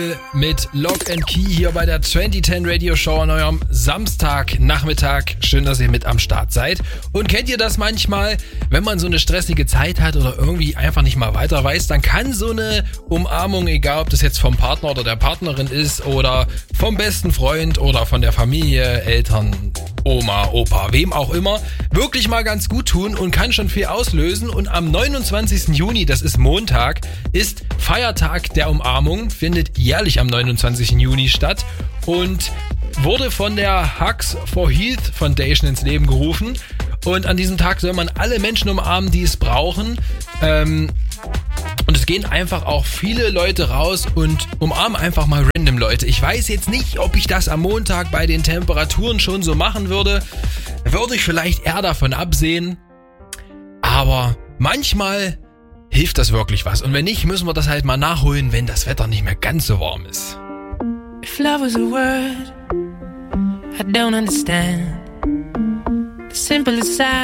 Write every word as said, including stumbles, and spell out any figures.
Mit Lock and Key hier bei der zwanzig zehn Radio Show an eurem Samstagnachmittag. Schön, dass ihr mit am Start seid. Und kennt ihr das manchmal, wenn man so eine stressige Zeit hat oder irgendwie einfach nicht mal weiter weiß, dann kann so eine Umarmung, egal ob das jetzt vom Partner oder der Partnerin ist oder vom besten Freund oder von der Familie, Eltern, Oma, Opa, wem auch immer, wirklich mal ganz gut tun und kann schon viel auslösen. Und am neunundzwanzigsten Juni, das ist Montag, ist Feiertag der Umarmung, findet jährlich am neunundzwanzigsten Juni statt und wurde von der Hugs for Health Foundation ins Leben gerufen. Und an diesem Tag soll man alle Menschen umarmen, die es brauchen. Ähm, und es gehen einfach auch viele Leute raus und umarmen einfach mal random Leute. Ich weiß jetzt nicht, ob ich das am Montag bei den Temperaturen schon so machen würde. Würde ich vielleicht eher davon absehen. Aber manchmal hilft das wirklich was. Und wenn nicht, müssen wir das halt mal nachholen, wenn das Wetter nicht mehr ganz so warm ist. If love was a word, I don't understand. The simplest side.